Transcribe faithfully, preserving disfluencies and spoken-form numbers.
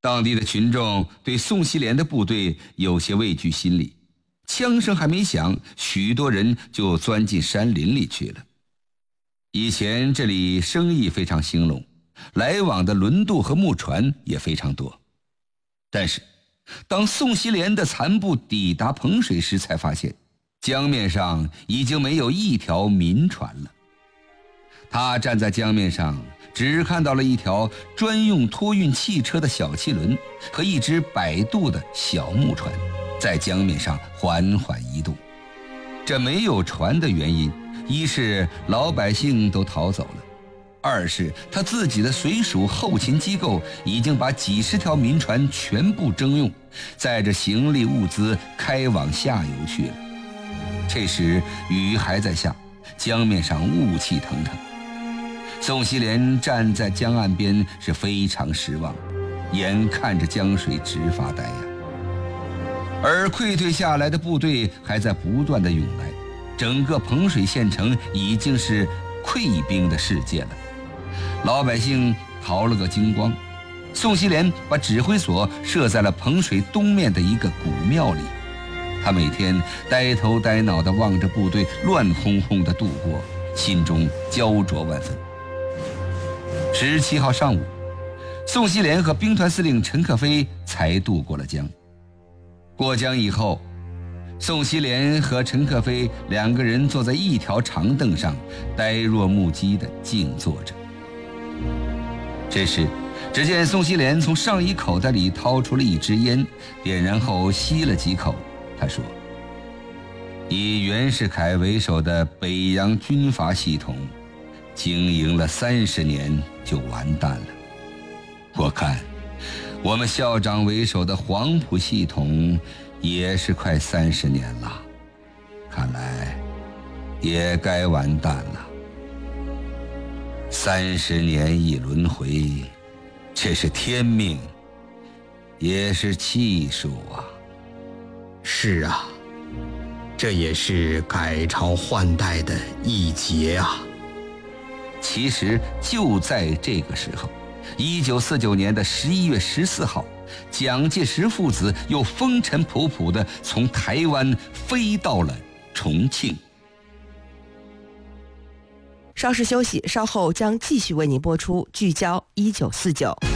当地的群众对宋希濂的部队有些畏惧心理，枪声还没响，许多人就钻进山林里去了。以前这里生意非常兴隆，来往的轮渡和木船也非常多。但是当宋希濂的残部抵达彭水时，才发现江面上已经没有一条民船了。他站在江面上，只看到了一条专用托运汽车的小汽轮和一只摆渡的小木船在江面上缓缓移动。这没有船的原因，一是老百姓都逃走了，二是他自己的水属后勤机构已经把几十条民船全部征用，载着行李物资开往下游去了。这时雨还在下，江面上雾气腾腾。宋希濂站在江岸边是非常失望，眼看着江水直发呆呀。而溃退下来的部队还在不断的涌来，整个彭水县城已经是溃兵的世界了。老百姓逃了个精光。宋希濂把指挥所设在了彭水东面的一个古庙里，他每天呆头呆脑地望着部队乱哄哄地度过，心中焦灼万分。十七号上午，宋希濂和兵团司令陈克飞才渡过了江。过江以后，宋希濂和陈克飞两个人坐在一条长凳上，呆若木鸡地静坐着。这时，只见宋希濂从上衣口袋里掏出了一支烟，点燃后吸了几口。他说：“以袁世凯为首的北洋军阀系统经营了三十年就完蛋了。我看我们校长为首的黄埔系统也是快三十年了，看来也该完蛋了。三十年一轮回，这是天命，也是气数啊。” 是啊，这也是改朝换代的一劫啊。 其实就在这个时候，一九四九年的十一月十四号，蒋介石父子又风尘仆仆地从台湾飞到了重庆。 稍事休息，稍后将继续为您播出聚焦一九四九。